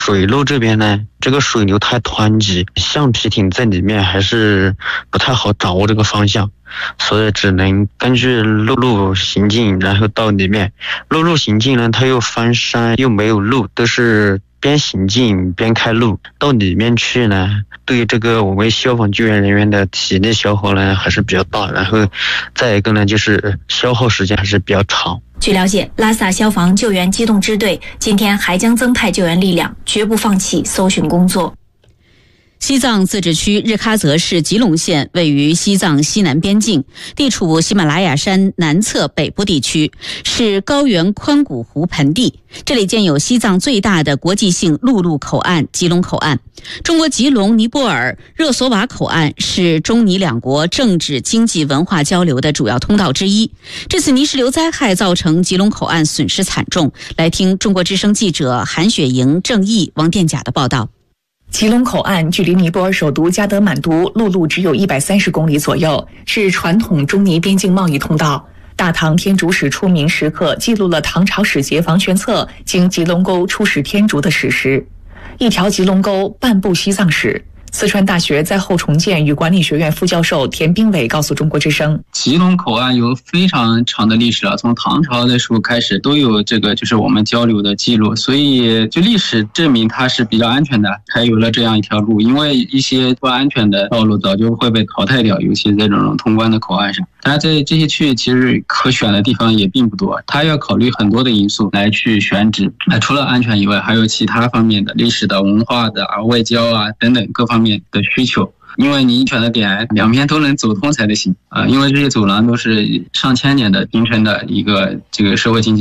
水路这边呢，这个水流太湍急，橡皮艇在里面还是不太好掌握这个方向，所以只能根据陆行进，然后到里面。陆行进呢，它又翻山又没有路，都是边行进边开路。到里面去呢，对于这个我们消防救援人员的体力消耗呢还是比较大，然后再一个呢就是消耗时间还是比较长。 据了解，拉萨消防救援机动支队今天还将增派救援力量，绝不放弃搜寻工作。 西藏自治区日喀则市吉隆县位于西藏西南边境，地处喜马拉雅山南侧北部地区，是高原宽谷湖盆地。这里建有西藏最大的国际性陆路口岸吉隆口岸。中国吉隆、尼泊尔、热索瓦口岸是中尼两国政治、经济、文化交流的主要通道之一。这次泥石流灾害造成吉隆口岸损失惨重。来听中国之声记者韩雪莹、郑毅、王殿甲的报道。 吉隆口岸距离尼泊尔首都加德满都陆路只有130公里左右，是传统中尼边境贸易通道。大唐天竺使出名时刻记录了唐朝使节房玄策经吉隆沟出使天竺的史实。一条吉隆沟，半部西藏史。四川大学灾后重建与管理学院副教授田兵伟告诉中国之声， 吉隆口岸有非常长的历史了，从唐朝的时候开始都有这个就是我们交流的记录，所以就历史证明它是比较安全的，才有了这样一条路。因为一些不安全的道路早就会被淘汰掉，尤其在这种通关的口岸上。当然在这些区域其实可选的地方也并不多，它要考虑很多的因素来去选址。除了安全以外，还有其他方面的历史的、文化的、外交啊等等各方面的需求。因为你选的点两边都能走通才得行啊，因为这些走廊都是上千年的形成的一个这个社会经济